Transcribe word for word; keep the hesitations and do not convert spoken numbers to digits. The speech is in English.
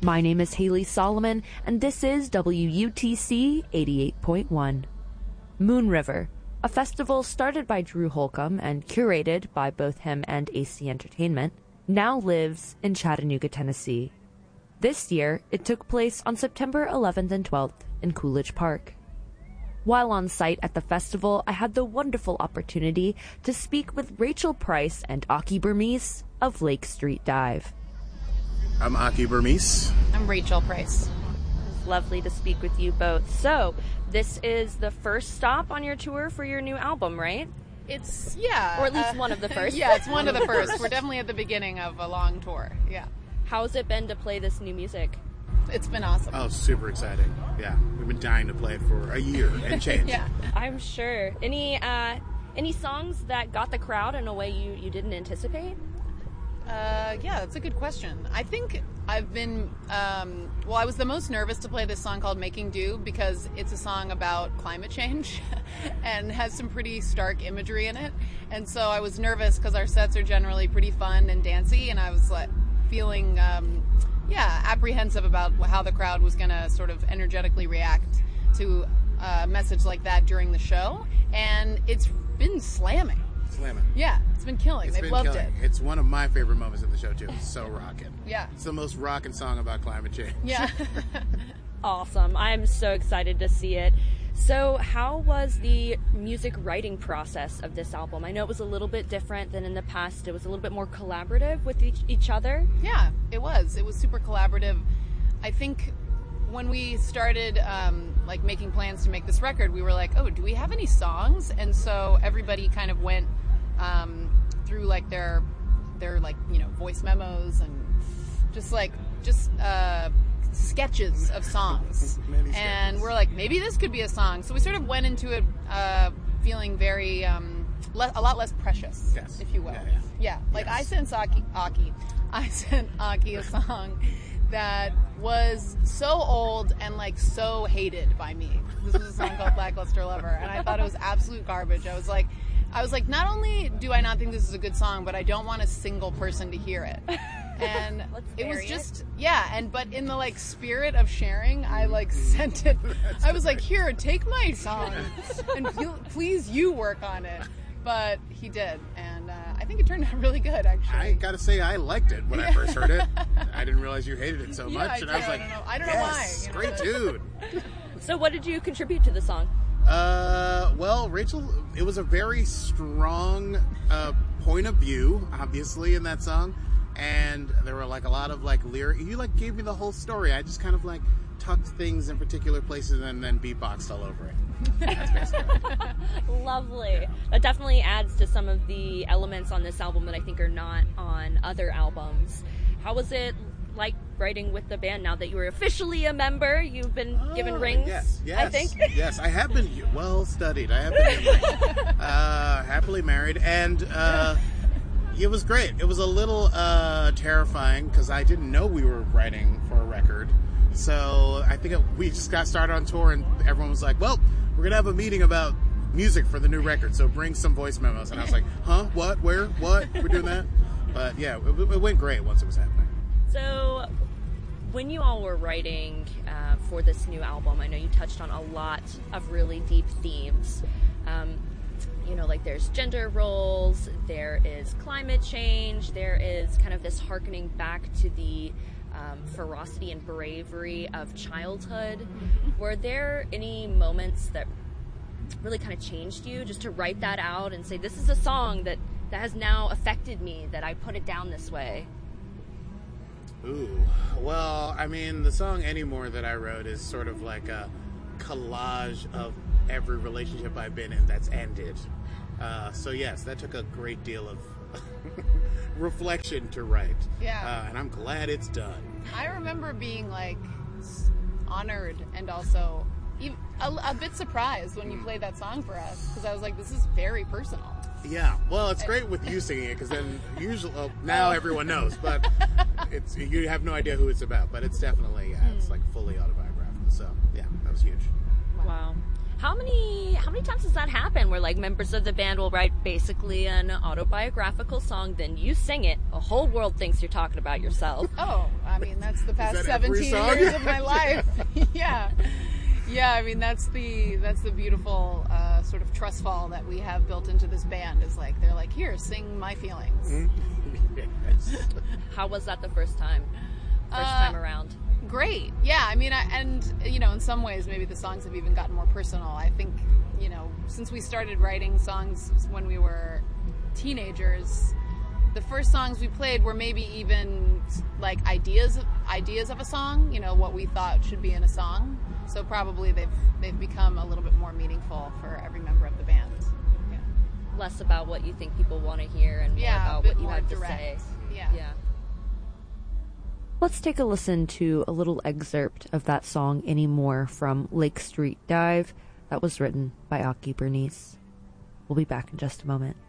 My name is Haley Solomon, and this is W U T C eighty-eight point one. Moon River, a festival started by Drew Holcomb and curated by both him and A C Entertainment, now lives in Chattanooga, Tennessee. This year, it took place on September eleventh and twelfth in Coolidge Park. While on site at the festival, I had the wonderful opportunity to speak with Rachel Price and Aki Burmese of Lake Street Dive. I'm Aki Burmese. I'm Rachel Price. It's lovely to speak with you both. So, this is the first stop on your tour for your new album, right? It's, yeah. Or at least uh, one of the first. Yeah, it's one of the first. We're definitely at the beginning of a long tour, yeah. How's it been to play this new music? It's been awesome. Oh, super exciting. Yeah, we've been dying to play it for a year and change. Yeah. I'm sure. Any uh, any songs that got the crowd in a way you, you didn't anticipate? Uh, yeah, that's a good question. I think I've been, um, well, I was the most nervous to play this song called Making Do because it's a song about climate change and has some pretty stark imagery in it. And so I was nervous because our sets are generally pretty fun and dancey, and I was like feeling, um, yeah, apprehensive about how the crowd was going to sort of energetically react to a message like that during the show. And it's been slamming. Slamming. Yeah, it's been killing. It's They've been loved killing. it. It's one of my favorite moments of the show, too. It's so rocking. Yeah. It's the most rocking song about climate change. Yeah. Awesome. I'm so excited to see it. So how was the music writing process of this album? I know it was a little bit different than in the past. It was a little bit more collaborative with each, each other. Yeah, it was. It was super collaborative. I think when we started um, like making plans to make this record, we were like, oh, do we have any songs? And so everybody kind of went um, through like their their like, you know, voice memos and just like just uh, sketches of songs. And we're like, maybe this could be a song. So we sort of went into it uh, feeling very um, le- a lot less precious, Yes. if you will. Yeah, yeah. Yeah, like Yes. I sent Aki, Aki, I sent Aki a song that was so old and like so hated by me. This was a song called Lackluster Lover, and I thought it was absolute garbage. I was like, I was like, not only do I not think this is a good song, but I don't want a single person to hear it. And it was just it. yeah, and but in the like spirit of sharing, I like sent it. I was like, here, take my song, and please you work on it. But he did, and uh, I think it turned out really good, actually. I gotta say, I liked it when I first heard it. I didn't realize you hated it so Yeah, much, I and did. I was like, I don't know, I don't know yes, why. You know? great dude. So what did you contribute to the song? Uh, well, Rachel, it was a very strong uh, point of view, obviously, in that song, and there were like a lot of like lyric. You like gave me the whole story. I just kind of like tucked things in particular places and then beatboxed all over it. That's basically it. Lovely. Yeah. That definitely adds to some of the elements on this album that I think are not on other albums. How was it like writing with the band now that you were officially a member? You've been Oh, given rings, yes, yes, I think. Yes, I have been well studied. I have been given, uh, happily married, and uh, it was great. It was a little uh, terrifying because I didn't know we were writing for a record. So I think it, we just got started on tour, and everyone was like, well, we're going to have a meeting about music for the new record, so bring some voice memos. And I was like, huh? What? Where? What? We're doing that? But yeah, it, it went great once it was happening. So when you all were writing uh, for this new album, I know you touched on a lot of really deep themes. Um, you know, like there's gender roles, there is climate change, there is kind of this hearkening back to the um, ferocity and bravery of childhood. Were there any moments that really kind of changed you just to write that out and say, this is a song that, that has now affected me, that I put it down this way? Ooh, well, I mean, the song Anymore that I wrote is sort of like a collage of every relationship I've been in that's ended. Uh, so yes, that took a great deal of reflection to write. Yeah. Uh, and I'm glad it's done. I remember being like honored and also even a, a bit surprised when you played that song for us, because I was like, this is very personal. Yeah, well, it's great with you singing it, because then usually, well, now everyone knows, but it's you have no idea who it's about, but it's definitely, yeah, it's like fully autobiographical, so yeah, that was huge. Wow. How many how many times does that happen where like members of the band will write basically an autobiographical song, then you sing it, the whole world thinks you're talking about yourself? Oh, uh, I mean, that's the past that every seventeen song? years of my life. Yeah. Yeah, I mean, that's the that's the beautiful uh, sort of trust fall that we have built into this band. Is like, they're like, here, sing my feelings. Yes. How was that the first time? First Uh, time around? Great. Yeah, I mean, I, and, you know, in some ways, maybe the songs have even gotten more personal. I think, you know, since we started writing songs when we were teenagers, the first songs we played were maybe even, like, ideas of, ideas of a song, you know, what we thought should be in a song. So probably they've they've become a little bit more meaningful for every member of the band. Yeah, Less about what you think people want to hear and more yeah a about bit what you more have direct. to say. Yeah. Yeah. Let's take a listen to a little excerpt of that song Anymore from Lake Street Dive that was written by Aki Bernice. We'll be back in just a moment.